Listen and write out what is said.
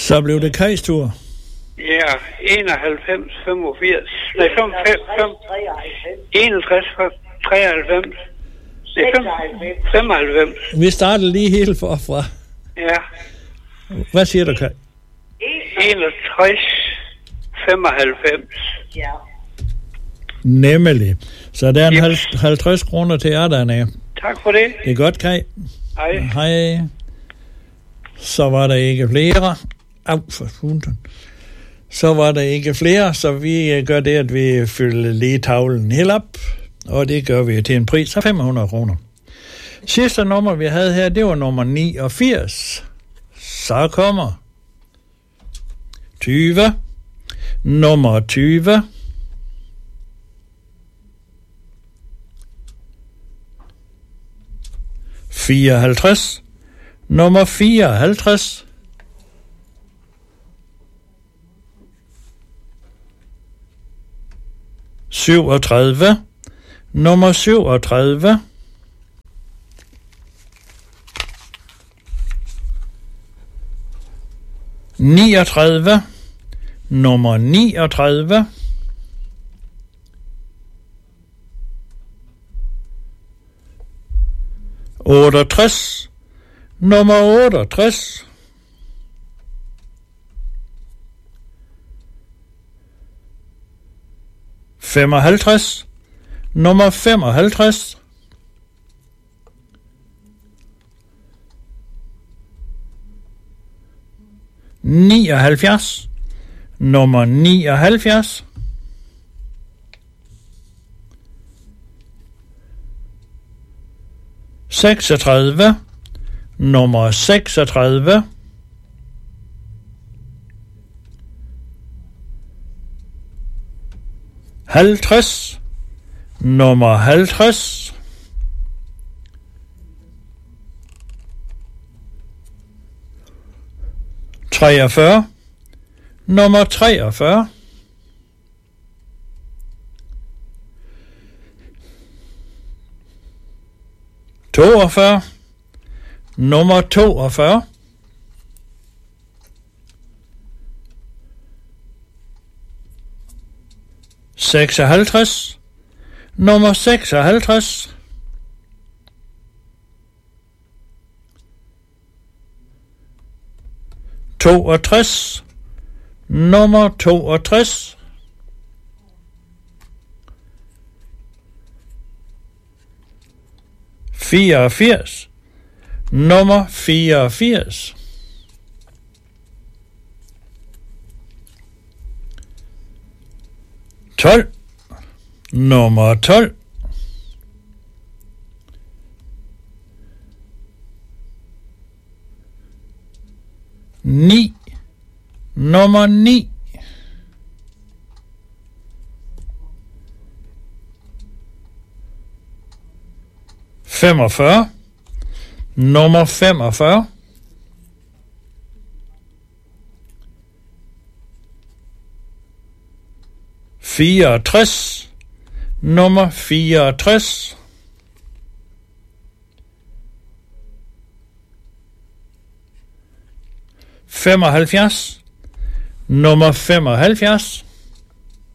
Så blev det Kajs tur. Ja, 91, 85. Nej, 61, 93. Nej, 95. Vi starter lige helt forfra. Ja. Hvad siger du, Kaj? 61, 95. Ja. Nemlig. Så der er en 50 kroner til jer dernede. Tak for det. Det er godt, Kaj. Hej. Hej. Så var der ikke flere. For funden. Så var der ikke flere, så vi gør det, at vi fylder lige tavlen helt op. Og det gør vi til en pris af 500 kroner. Sidste nummer, vi havde her, det var nummer 89. Så kommer 20. Nummer 20. 54. Nummer 54. 37. Nummer 37. 39. Nummer 39. 68. Nummer 68. 55. Nummer 55. 79. Nummer 79. 36. Nummer 36. 50. Nummer 50. 43. Nummer 43. 42. Nummer 42. 56. Nummer 56. 62. Nummer 62. 84. Nummer 84. 12. Nummer 12. 9. Nummer 9. 45. Nummer 45. 64. Nummer 64. 75. Nummer 75.